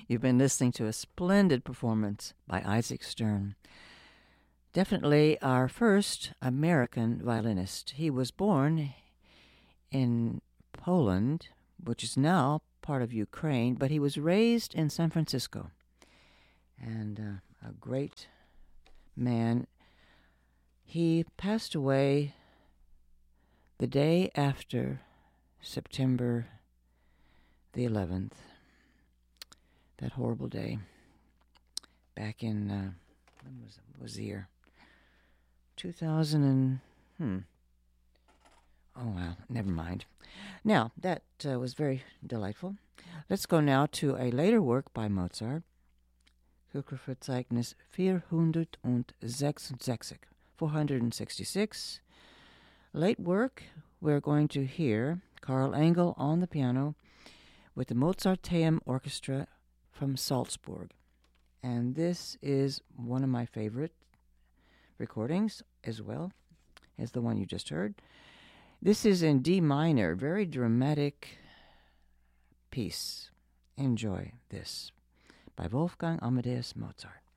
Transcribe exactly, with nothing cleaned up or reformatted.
You've been listening to a splendid performance by Isaac Stern. Definitely our first American violinist. He was born in Poland, which is now part of Ukraine, but he was raised in San Francisco. And uh, a great man. He passed away the day after September the eleventh, that horrible day, back in, uh, when was, was the year? two thousand and, hmm. Oh, well, never mind. Now, that uh, was very delightful. Let's go now to a later work by Mozart, Hörerverzeichnis vierhundertsechsundsechzig, four hundred sixty-six. Late work, we're going to hear Karl Engel on the piano with the Mozarteum Orchestra from Salzburg. And this is one of my favorite recordings as well as the one you just heard. This is in D minor, very dramatic piece. Enjoy this by Wolfgang Amadeus Mozart.